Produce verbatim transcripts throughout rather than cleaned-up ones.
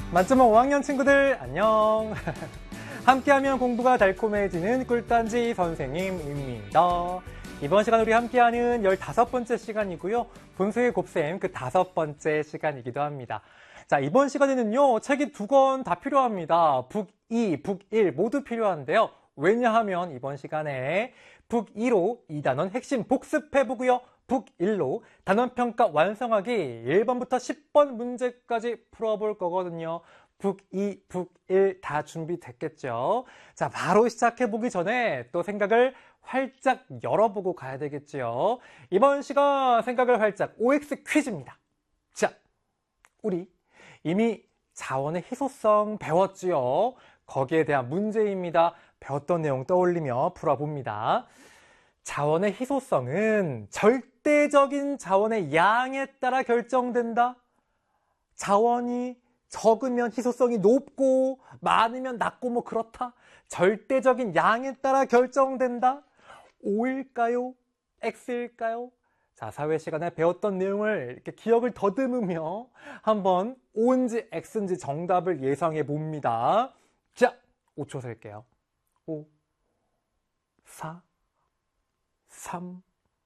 만점은 오 학년 친구들 안녕. 함께하면 공부가 달콤해지는 꿀단지 선생님입니다. 이번 시간 우리 함께하는 열다섯 번째 시간이고요. 분수의 곱셈 그 다섯 번째 시간이기도 합니다. 자, 이번 시간에는요, 책이 두 권 다 필요합니다. 북이, 북일 모두 필요한데요. 왜냐하면 이번 시간에 북이로 이 단원 핵심 복습해보고요. 북일로 단원평가 완성하기 일 번부터 십 번 문제까지 풀어볼 거거든요. 북이, 북일 다 준비됐겠죠? 자, 바로 시작해보기 전에 또 생각을 활짝 열어보고 가야 되겠죠? 이번 시간 생각을 활짝 오엑스 퀴즈입니다. 자, 우리 이미 자원의 희소성 배웠지요? 거기에 대한 문제입니다. 배웠던 내용 떠올리며 풀어봅니다. 자원의 희소성은 절대적인 자원의 양에 따라 결정된다. 자원이 적으면 희소성이 높고 많으면 낮고 뭐 그렇다. 절대적인 양에 따라 결정된다. O일까요? X일까요? 자, 사회 시간에 배웠던 내용을 이렇게 기억을 더듬으며 한번 O인지 X인지 정답을 예상해 봅니다. 자, 오 초 셀게요. 오, 사, 삼,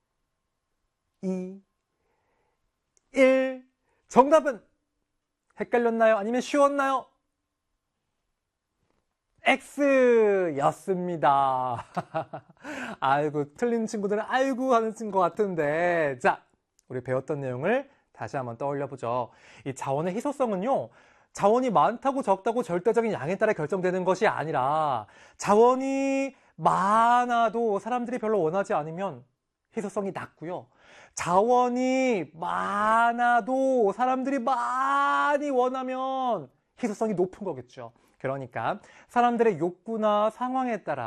이, 일. 정답은 헷갈렸나요? 아니면 쉬웠나요? X였습니다. 아이고, 틀린 친구들은 아이고 하는 것 같은데. 자, 우리 배웠던 내용을 다시 한번 떠올려 보죠. 이 자원의 희소성은요, 자원이 많다고 적다고 절대적인 양에 따라 결정되는 것이 아니라 자원이 많아도 사람들이 별로 원하지 않으면 희소성이 낮고요. 자원이 많아도 사람들이 많이 원하면 희소성이 높은 거겠죠. 그러니까 사람들의 욕구나 상황에 따라